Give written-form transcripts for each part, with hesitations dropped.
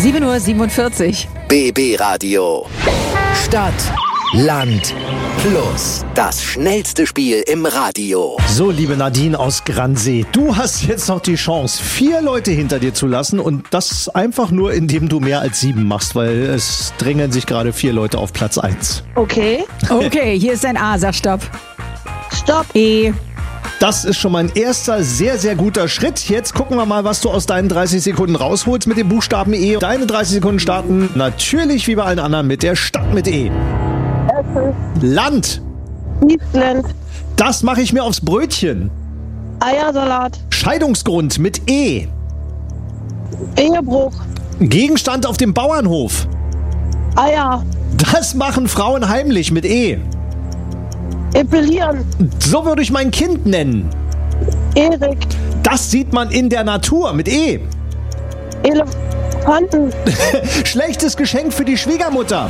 7:47 Uhr. BB Radio. Stadt, Land, Plus. Das schnellste Spiel im Radio. So, liebe Nadine aus Gransee, du hast jetzt noch die Chance, 4 Leute hinter dir zu lassen und das einfach nur, indem du mehr als 7 machst, weil es drängen sich gerade 4 Leute auf Platz 1. Okay. Okay, hier ist ein A, sag Stopp. Stopp. E. Das ist schon mal ein erster sehr, sehr guter Schritt. Jetzt gucken wir mal, was du aus deinen 30 Sekunden rausholst mit dem Buchstaben E. Deine 30 Sekunden starten natürlich wie bei allen anderen mit der Stadt mit E. Essen. Land. Island. Das mache ich mir aufs Brötchen. Eiersalat. Scheidungsgrund mit E. Ehebruch. Gegenstand auf dem Bauernhof. Eier. Das machen Frauen heimlich mit E. Epilieren. So würde ich mein Kind nennen. Erik. Das sieht man in der Natur mit E. Elefanten. Schlechtes Geschenk für die Schwiegermutter.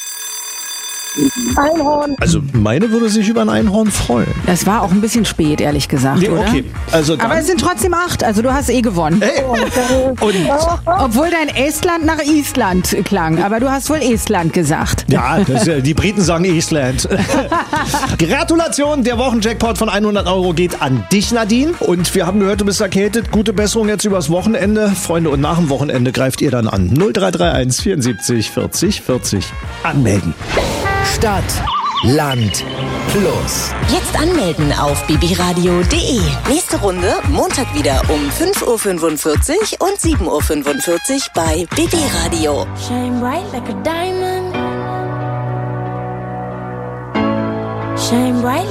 Einhorn. Also meine würde sich über ein Einhorn freuen. Das war auch ein bisschen spät, ehrlich gesagt, Nee, oder? okay. Also dann, Aber es sind trotzdem 8, also du hast gewonnen. hey. Und Obwohl dein Estland nach Island klang, aber du hast wohl Estland gesagt. ja, die Briten sagen Island. Gratulation, der Wochenjackpot von 100 € geht an dich, Nadine. Und wir haben gehört, du bist erkältet. Gute Besserung jetzt übers Wochenende. Freunde, und nach dem Wochenende greift ihr dann an. 0331 74 40 40. Anmelden. Stadt, Land, Plus. Jetzt anmelden auf bbradio.de. Nächste Runde Montag wieder um 5:45 Uhr und 7:45 Uhr bei BB Radio. Shine bright like a diamond. Shine bright